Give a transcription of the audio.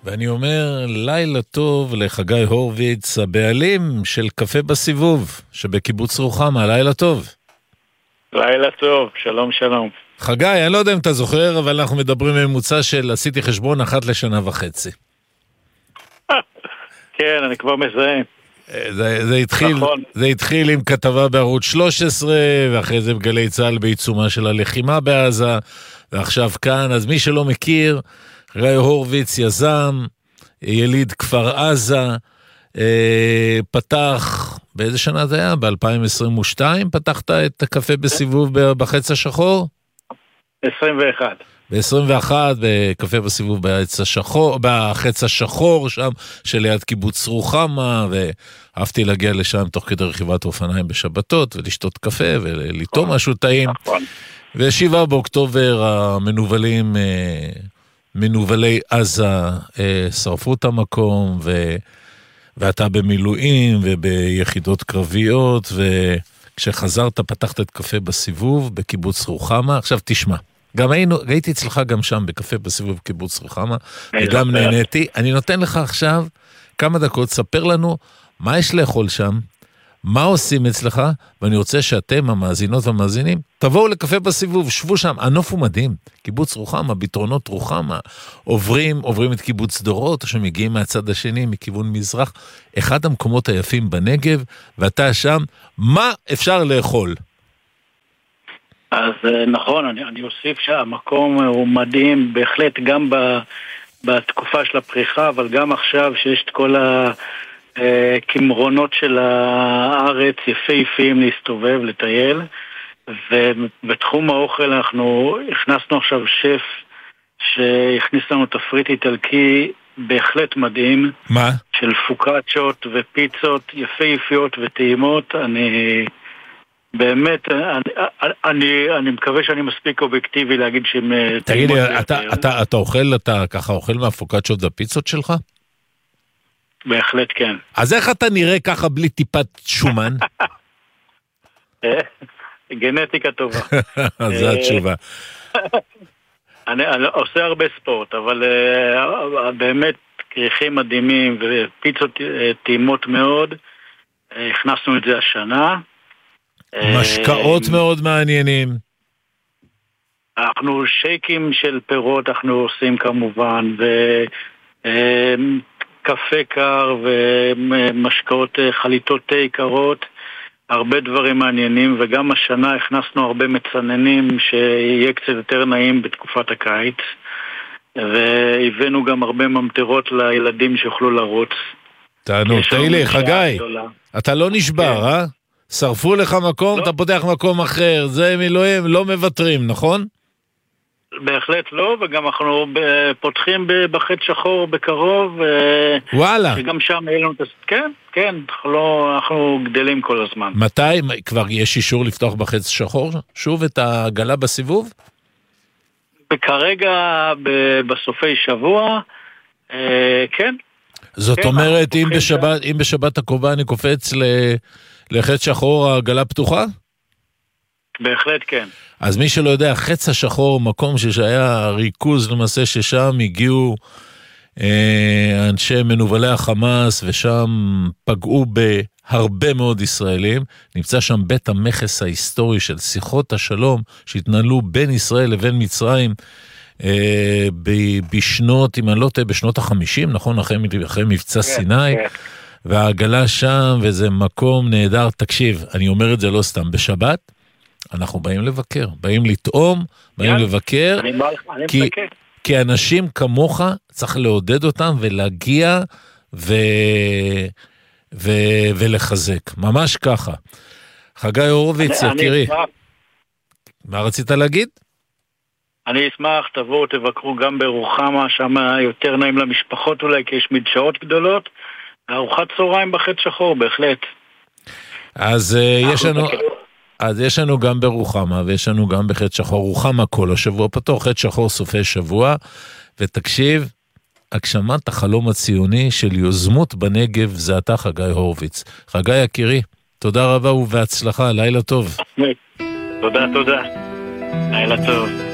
ואני אומר לילה טוב לחגי הורוביץ, הבעלים של קפה בסיבוב, שבקיבוץ רוחמה. לילה טוב. לילה טוב, שלום שלום. חגי, אני לא יודע אם אתה זוכר, אבל אנחנו מדברים ממוצע של עשיתי חשבון 1 לשנה וחצי. כן, אני כבר מזהה. זה התחיל עם כתבה בערוץ 13, ואחרי זה בגלי צה"ל בעיצומה של הלחימה בעזה, ועכשיו כאן. אז מי שלא מכיר, חגי הורוביץ יזם, יליד כפר עזה, פתח, באיזה שנה זה היה? ב-2022 פתחת את הקפה בסיבוב בחץ השחור? 21. ב-21 בקפה בסיבוב בחץ השחור, שם שליד קיבוץ רוחמה, ואהבתי להגיע לשם תוך כדי רכיבת אופניים בשבתות, ולשתות קפה ולטום משהו טעים. ו7 באוקטובר מנובלי עזה שרפו את המקום, ואתה במילואים וביחידות קרביות, וכשחזרת פתחת את קפה בסיבוב בקיבוץ רוחמה. עכשיו תשמע, גם הייתי אצלך גם שם בקפה בסיבוב קיבוץ רוחמה, וגם נהניתי. אני נותן לך עכשיו כמה דקות, ספר לנו מה יש לאכול שם, מה עושים אצלך, ואני רוצה שאתם, המאזינות והמאזינים, תבואו לקפה בסיבוב, שבו שם, הנוף הוא מדהים, קיבוץ רוחמה, ביתרונות רוחמה, עוברים את קיבוץ דורות, שמגיעים מהצד השני, מכיוון מזרח, אחד המקומות היפים בנגב, ואתה שם, מה אפשר לאכול? אז נכון, אני אוסיף שהמקום הוא מדהים, בהחלט גם בתקופה של הפריחה, אבל גם עכשיו שיש את כל הכמרונות של הארץ, יפהפיים להסתובב, לטייל, ובתחום האוכל אנחנו הכנסנו עכשיו שף שהכניס לנו תפריט איטלקי בהחלט מדהים. מה? של פוקאצ'ות ופיצות יפהפיות וטעימות. באמת, אני מקווה שאני מספיק אובייקטיבי להגיד שהם... תגיד לי, אתה ככה אוכל מהפוקאצ'ות והפיצות שלך? בהחלט כן. אז איך אתה נראה ככה בלי טיפת שומן? גנטיקה טובה. זו התשובה. אני עושה הרבה ספורט, אבל באמת כריכים מדהימים ופיצות טעימות מאוד. הכנסנו את זה השנה. משקאות מאוד מעניינים. אנחנו שייקים של פירות אנחנו עושים כמובן, וקפה קר ומשקאות חליטות תה קרות, הרבה דברים מעניינים, וגם השנה הכנסנו הרבה מצננים שיהיה קצת יותר נעים בתקופת הקיץ, והבאנו גם הרבה ממטרות לילדים שיוכלו לרוץ. תענו, תהילי, חגי, אתה לא נשבר, אה? שרפו לך מקום, אתה פותח מקום אחר, זה מילואים, לא מבטרים, נכון? בהחלט לא, וגם אנחנו פותחים בחץ שחור בקרוב. וואלה. שגם שם יהיה לנו את... כן, אנחנו גדלים כל הזמן. מתי? כבר יש אישור לפתוח בחץ שחור? שוב את העגלה בסיבוב? כרגע בסופי שבוע, כן. זאת אומרת, אם בשבת הקרובה אני קופץ לחץ שחור, העגלה פתוחה? בהחלט כן. אז מי שלא יודע, חץ השחור, מקום שהיה ריכוז למעשה ששם הגיעו אנשי מנובלי החמאס, ושם פגעו בהרבה מאוד ישראלים. נמצא שם בית המכס ההיסטורי של שיחות השלום שהתנהלו בין ישראל לבין מצרים בשנות, אם אני לא טועה, בשנות ה-50, נכון? אחרי מבצע סיני. והעגלה שם, וזה מקום נהדר. תקשיב, אני אומר את זה לא סתם, בשבת אנחנו באים לבקר, באים לטעום, באים לבקר, כי אנשים כמוך צריך לעודד אותם ולהגיע ולחזק, ממש ככה. חגי הורוביץ, יקירי, מה רצית להגיד? אני אשמח, תבואו, תבקרו גם ברוחמה, שם יותר נעים למשפחות אולי, כי יש מדשאות גדולות, ארוחת צהריים בחץ שחור, בהחלט. אז יש לנו גם ברוחמה, ויש לנו גם בחץ שחור. רוחמה כל השבוע פתוח, חץ שחור סופי שבוע, ותקשיב, הגשמת החלום הציוני של יוזמות בנגב, זה אתה חגי הורוביץ. חגי יקירי, תודה רבה ובהצלחה, לילה טוב. תודה, לילה טוב.